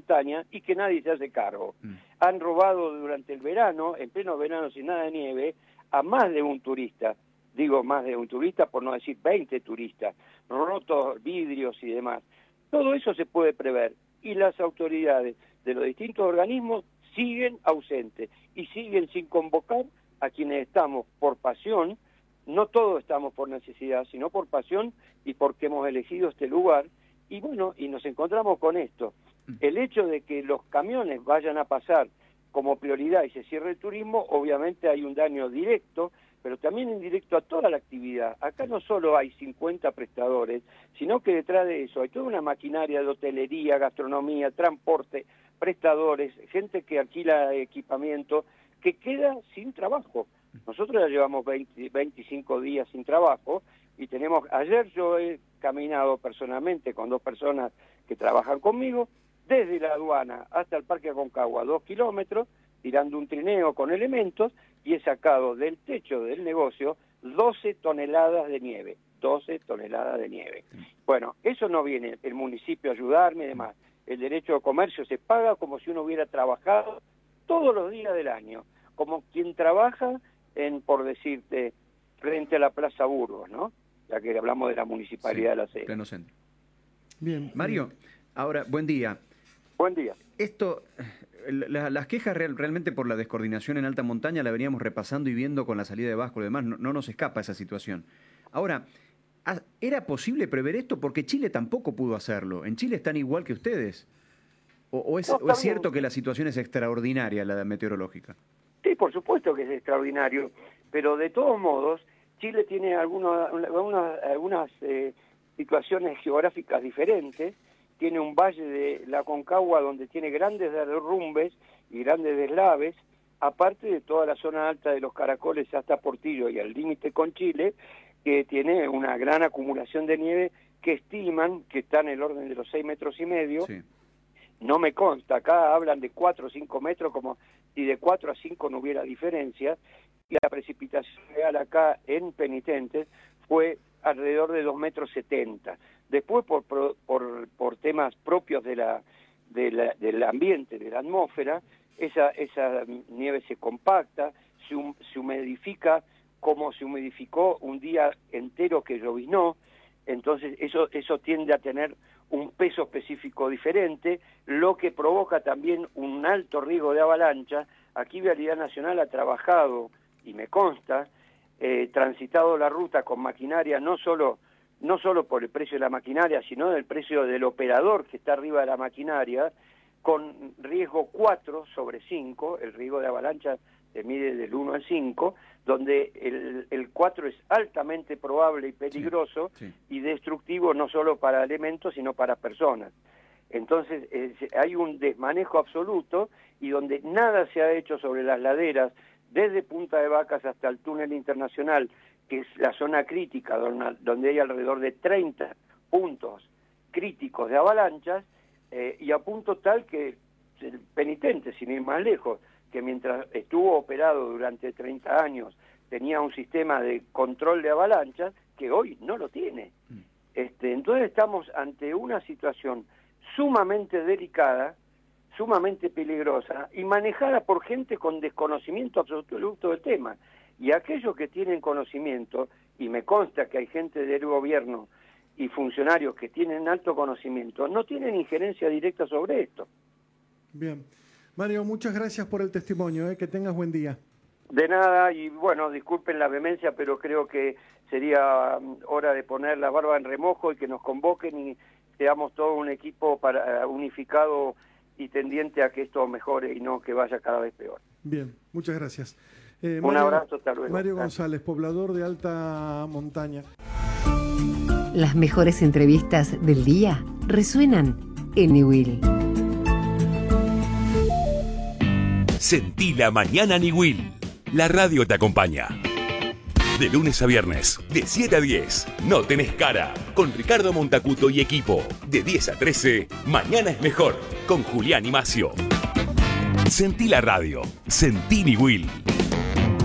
montaña y que nadie se hace cargo. Han robado durante el verano, en pleno verano sin nada de nieve, a más de un turista. Digo más de un turista por no decir 20 turistas, rotos vidrios y demás. Todo eso se puede prever y las autoridades de los distintos organismos siguen ausentes y siguen sin convocar a quienes estamos por pasión. No todos estamos por necesidad, sino por pasión y porque hemos elegido este lugar. Y bueno, y nos encontramos con esto. El hecho de que los camiones vayan a pasar como prioridad y se cierre el turismo, obviamente hay un daño directo, pero también indirecto a toda la actividad. Acá no solo hay 50 prestadores, sino que detrás de eso hay toda una maquinaria de hotelería, gastronomía, transporte, prestadores, gente que alquila equipamiento, que queda sin trabajo. Nosotros ya llevamos 25 días sin trabajo y ayer yo he caminado personalmente con 2 personas que trabajan conmigo, desde la aduana hasta el Parque Aconcagua, 2 kilómetros, tirando un trineo con elementos, y he sacado del techo del negocio 12 toneladas de nieve. 12 toneladas de nieve. Bueno, eso no viene el municipio a ayudarme y demás. El derecho de comercio se paga como si uno hubiera trabajado todos los días del año, como quien trabaja por decirte, frente a la Plaza Burgos, ¿no? Ya que hablamos de la municipalidad de la sede. Pleno centro. Bien. Mario, ahora, buen día. Buen día. Esto, las quejas realmente por la descoordinación en alta montaña la veníamos repasando y viendo con la salida de Vasco y demás, no nos escapa esa situación. Ahora, ¿era posible prever esto? Porque Chile tampoco pudo hacerlo. ¿En Chile están igual que ustedes? ¿O es cierto que la situación es extraordinaria, la meteorológica? Sí, por supuesto que es extraordinario, pero de todos modos, Chile tiene algunas situaciones geográficas diferentes. Tiene un valle de la Aconcagua donde tiene grandes derrumbes y grandes deslaves, aparte de toda la zona alta de los Caracoles hasta Portillo y al límite con Chile, que tiene una gran acumulación de nieve que estiman que está en el orden de los 6,5 metros. Sí. No me consta, acá hablan de 4 o 5 metros como si de 4 a 5 no hubiera diferencia, y la precipitación real acá en Penitentes fue alrededor de 2,70 metros. Después, por temas propios del ambiente, de la atmósfera, esa nieve se compacta, se humidifica como se humidificó un día entero que lloviznó. Entonces eso tiende a tener un peso específico diferente, lo que provoca también un alto riesgo de avalancha. Aquí Vialidad Nacional ha trabajado, y me consta, transitado la ruta con maquinaria, no solo por el precio de la maquinaria, sino del precio del operador que está arriba de la maquinaria, con riesgo 4/5, el riesgo de avalancha se mide del 1 al 5, donde el 4 es altamente probable y peligroso, sí. Y destructivo no solo para elementos, sino para personas. Entonces hay un desmanejo absoluto y donde nada se ha hecho sobre las laderas, desde Punta de Vacas hasta el túnel internacional, que es la zona crítica, donde hay alrededor de 30 puntos críticos de avalanchas, y a punto tal que el Penitente, sin ir más lejos, que mientras estuvo operado durante 30 años tenía un sistema de control de avalanchas que hoy no lo tiene. Entonces estamos ante una situación sumamente delicada, sumamente peligrosa y manejada por gente con desconocimiento absoluto del tema. Y aquellos que tienen conocimiento, y me consta que hay gente del gobierno y funcionarios que tienen alto conocimiento, no tienen injerencia directa sobre esto. Bien. Mario, muchas gracias por el testimonio, que tengas buen día. De nada, y bueno, disculpen la vehemencia, pero creo que sería hora de poner la barba en remojo y que nos convoquen y seamos todo un equipo unificado y tendiente a que esto mejore y no que vaya cada vez peor. Bien, muchas gracias. Un abrazo, hasta luego. Mario González, poblador de alta montaña. Las mejores entrevistas del día resuenan en Niwil. Sentí la mañana Niwil. La radio te acompaña. De lunes a viernes, de 7 a 10, No Tenés Cara, con Ricardo Montacuto y equipo. De 10 a 13, Mañana es Mejor, con Julián y Macio. Sentí la radio. Sentí Niwil.